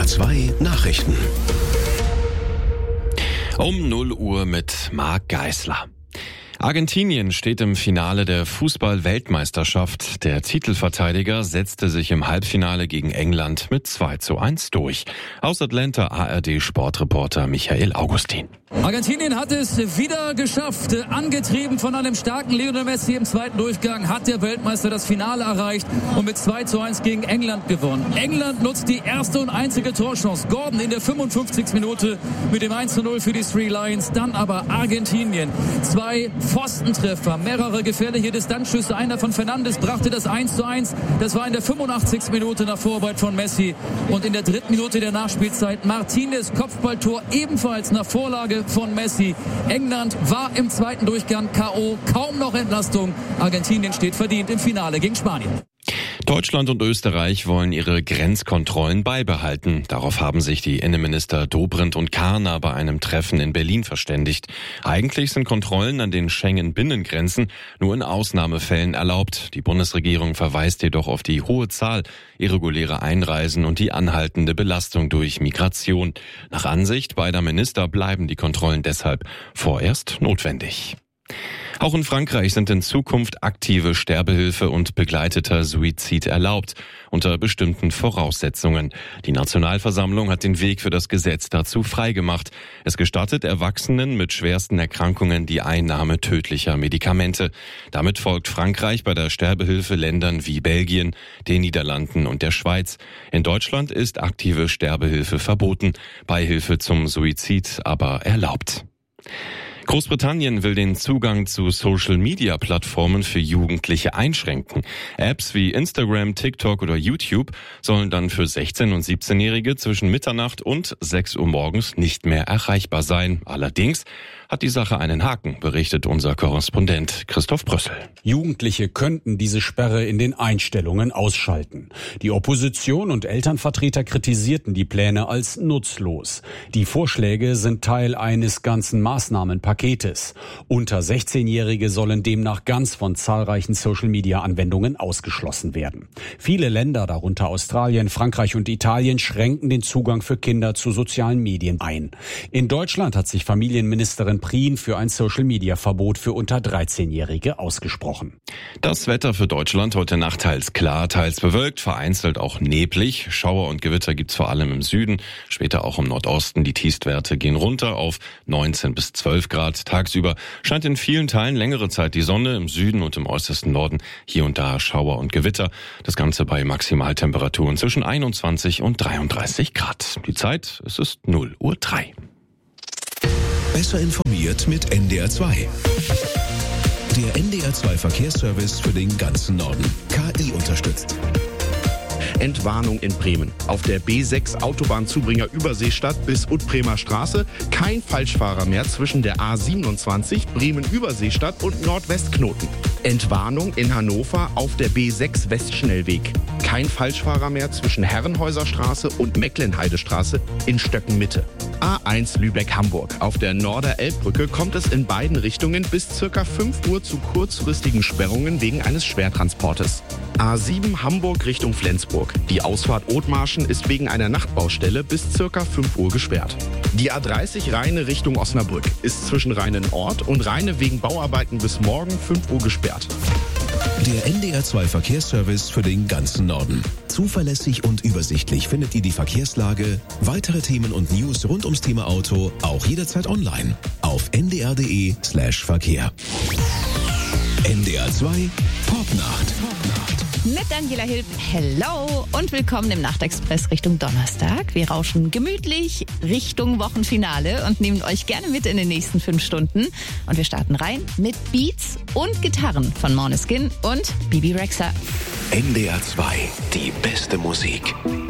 NDR 2 Nachrichten. Um 0 Uhr mit Marc Geisler. Argentinien steht im Finale der Fußball-Weltmeisterschaft. Der Titelverteidiger setzte sich im Halbfinale gegen England mit 2:1 durch. Aus Atlanta ARD-Sportreporter Michael Augustin. Argentinien hat es wieder geschafft. Angetrieben von einem starken Lionel Messi im zweiten Durchgang hat der Weltmeister das Finale erreicht und mit 2:1 gegen England gewonnen. England nutzt die erste und einzige Torchance. Gordon in der 55. Minute mit dem 1:0 für die Three Lions. Dann aber Argentinien. 2 Pfostentreffer, mehrere gefährliche Distanzschüsse. Einer von Fernandes brachte das 1:1. Das war in der 85. Minute nach Vorarbeit von Messi. Und in der 3. Minute der Nachspielzeit Martinez Kopfballtor ebenfalls nach Vorlage von Messi. England war im zweiten Durchgang K.O. Kaum noch Entlastung. Argentinien steht verdient im Finale gegen Spanien. Deutschland und Österreich wollen ihre Grenzkontrollen beibehalten. Darauf haben sich die Innenminister Dobrindt und Karner bei einem Treffen in Berlin verständigt. Eigentlich sind Kontrollen an den Schengen-Binnengrenzen nur in Ausnahmefällen erlaubt. Die Bundesregierung verweist jedoch auf die hohe Zahl irregulärer Einreisen und die anhaltende Belastung durch Migration. Nach Ansicht beider Minister bleiben die Kontrollen deshalb vorerst notwendig. Auch in Frankreich sind in Zukunft aktive Sterbehilfe und begleiteter Suizid erlaubt, unter bestimmten Voraussetzungen. Die Nationalversammlung hat den Weg für das Gesetz dazu freigemacht. Es gestattet Erwachsenen mit schwersten Erkrankungen die Einnahme tödlicher Medikamente. Damit folgt Frankreich bei der Sterbehilfe Ländern wie Belgien, den Niederlanden und der Schweiz. In Deutschland ist aktive Sterbehilfe verboten, Beihilfe zum Suizid aber erlaubt. Großbritannien will den Zugang zu Social-Media-Plattformen für Jugendliche einschränken. Apps wie Instagram, TikTok oder YouTube sollen dann für 16- und 17-Jährige zwischen Mitternacht und 6 Uhr morgens nicht mehr erreichbar sein. Allerdings hat die Sache einen Haken, berichtet unser Korrespondent Christoph Brössel. Jugendliche könnten diese Sperre in den Einstellungen ausschalten. Die Opposition und Elternvertreter kritisierten die Pläne als nutzlos. Die Vorschläge sind Teil eines ganzen Maßnahmenpaketes. Unter 16-Jährige sollen demnach ganz von zahlreichen Social-Media-Anwendungen ausgeschlossen werden. Viele Länder, darunter Australien, Frankreich und Italien, schränken den Zugang für Kinder zu sozialen Medien ein. In Deutschland hat sich Familienministerin Prien für ein Social-Media-Verbot für unter 13-Jährige ausgesprochen. Das Wetter für Deutschland heute Nacht teils klar, teils bewölkt, vereinzelt auch neblig. Schauer und Gewitter gibt's vor allem im Süden, später auch im Nordosten. Die Tiefstwerte gehen runter auf 19 bis 12 Grad. Tagsüber scheint in vielen Teilen längere Zeit die Sonne, im Süden und im äußersten Norden hier und da Schauer und Gewitter. Das Ganze bei Maximaltemperaturen zwischen 21 und 33 Grad. Die Zeit, es ist 0:03 Uhr. Besser informiert mit NDR 2. Der NDR 2 Verkehrsservice für den ganzen Norden. KI unterstützt. Entwarnung in Bremen. Auf der B6 Autobahnzubringer Überseestadt bis Utbremer Straße kein Falschfahrer mehr zwischen der A27 Bremen-Überseestadt und Nordwestknoten. Entwarnung in Hannover auf der B6 Westschnellweg. Kein Falschfahrer mehr zwischen Herrenhäuser Straße und Mecklenheidestraße in Stöckenmitte. A1 Lübeck-Hamburg. Auf der Norder-Elbbrücke kommt es in beiden Richtungen bis ca. 5 Uhr zu kurzfristigen Sperrungen wegen eines Schwertransportes. A7 Hamburg Richtung Flensburg. Die Ausfahrt Othmarschen ist wegen einer Nachtbaustelle bis ca. 5 Uhr gesperrt. Die A30 Rheine Richtung Osnabrück ist zwischen Rheine-Nord und Rheine wegen Bauarbeiten bis morgen 5 Uhr gesperrt. Der NDR 2 Verkehrsservice für den ganzen Norden. Zuverlässig und übersichtlich findet ihr die Verkehrslage, weitere Themen und News rund ums Thema Auto auch jederzeit online auf ndr.de/Verkehr. NDR 2 Popnacht. Mit Daniela Hilb, hello und willkommen im Nachtexpress Richtung Donnerstag. Wir rauschen gemütlich Richtung Wochenfinale und nehmen euch gerne mit in den nächsten 5 Stunden. Und wir starten rein mit Beats und Gitarren von Måneskin und Bibi Rexha. NDR 2, die beste Musik.